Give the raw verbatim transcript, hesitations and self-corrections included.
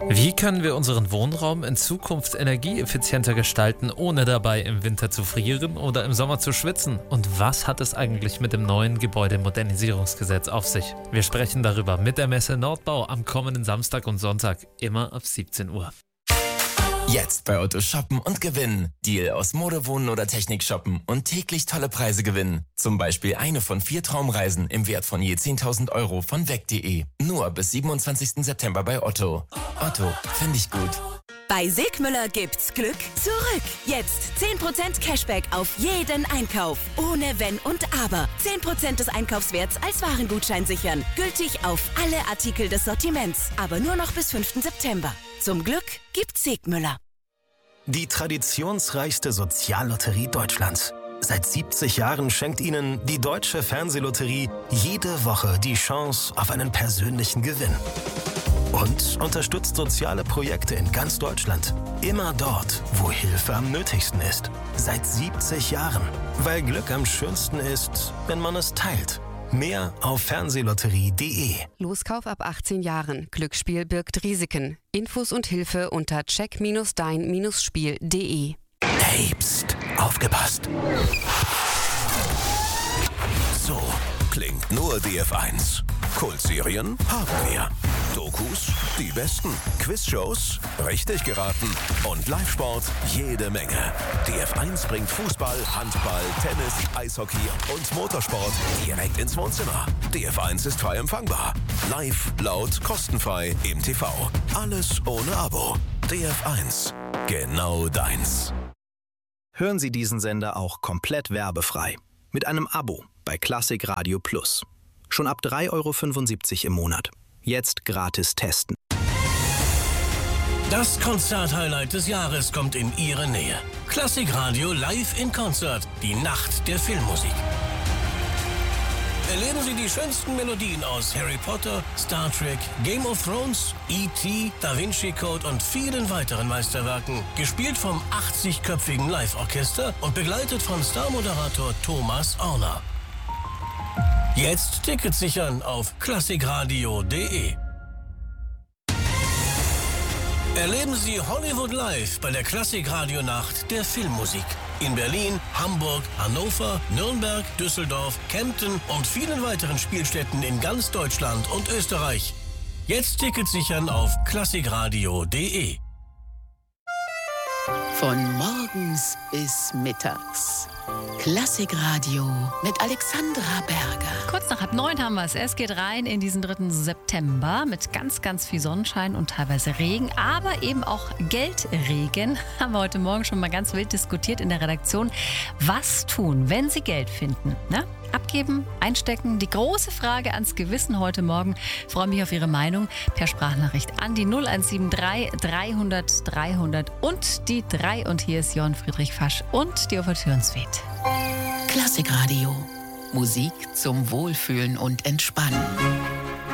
Wie können wir unseren Wohnraum in Zukunft energieeffizienter gestalten, ohne dabei im Winter zu frieren oder im Sommer zu schwitzen? Und was hat es eigentlich mit dem neuen Gebäudemodernisierungsgesetz auf sich? Wir sprechen darüber mit der Messe Nordbau am kommenden Samstag und Sonntag, immer ab siebzehn Uhr. Jetzt bei Otto shoppen und gewinnen. Deal aus Mode, Wohnen oder Technik shoppen und täglich tolle Preise gewinnen. Zum Beispiel eine von vier Traumreisen im Wert von je zehntausend Euro von weg punkt de. Nur bis siebenundzwanzigsten September bei Otto. Otto, finde ich gut. Bei Sigmüller gibt's Glück zurück. Jetzt zehn Prozent Cashback auf jeden Einkauf. Ohne Wenn und Aber. zehn Prozent des Einkaufswerts als Warengutschein sichern. Gültig auf alle Artikel des Sortiments. Aber nur noch bis fünften September. Zum Glück gibt's Sigmüller. Die traditionsreichste Soziallotterie Deutschlands. Seit siebzig Jahren schenkt Ihnen die Deutsche Fernsehlotterie jede Woche die Chance auf einen persönlichen Gewinn. Und unterstützt soziale Projekte in ganz Deutschland. Immer dort, wo Hilfe am nötigsten ist. Seit siebzig Jahren. Weil Glück am schönsten ist, wenn man es teilt. Mehr auf fernsehlotterie punkt de. Loskauf ab achtzehn Jahren. Glücksspiel birgt Risiken. Infos und Hilfe unter check dein Spiel punkt de. Hey, pst, aufgepasst. So klingt nur D F eins. Kultserien haben wir. Dokus, die besten. Quizshows, richtig geraten. Und Live-Sport, jede Menge. D F eins bringt Fußball, Handball, Tennis, Eishockey und Motorsport direkt ins Wohnzimmer. D F eins ist frei empfangbar. Live, laut, kostenfrei im T V. Alles ohne Abo. D F eins. Genau deins. Hören Sie diesen Sender auch komplett werbefrei. Mit einem Abo bei Klassik Radio Plus. Schon ab drei Euro fünfundsiebzig im Monat. Jetzt gratis testen. Das Konzert-Highlight des Jahres kommt in Ihre Nähe. Klassik Radio live in Konzert. Die Nacht der Filmmusik. Erleben Sie die schönsten Melodien aus Harry Potter, Star Trek, Game of Thrones, E T, Da Vinci Code und vielen weiteren Meisterwerken. Gespielt vom achtzigköpfigen Live-Orchester und begleitet von Star-Moderator Thomas Orner. Jetzt Tickets sichern auf klassikradio punkt de. Erleben Sie Hollywood live bei der Klassik-Radio-Nacht der Filmmusik. In Berlin, Hamburg, Hannover, Nürnberg, Düsseldorf, Kempten und vielen weiteren Spielstätten in ganz Deutschland und Österreich. Jetzt Tickets sichern auf klassikradio punkt de. Von morgens bis mittags. Klassikradio mit Alexandra Berger. Kurz nach halb neun haben wir es. Es geht rein in diesen dritten September mit ganz, ganz viel Sonnenschein und teilweise Regen, aber eben auch Geldregen. Haben wir heute Morgen schon mal ganz wild diskutiert in der Redaktion. Was tun, wenn Sie Geld finden? Ne? Abgeben, einstecken. Die große Frage ans Gewissen heute Morgen. Ich freue mich auf Ihre Meinung per Sprachnachricht an die null eins sieben drei dreihundert dreihundert und die drei. Und hier ist Johann Friedrich Fasch und die Ouvertüren Suite. Klassikradio. Musik zum Wohlfühlen und Entspannen.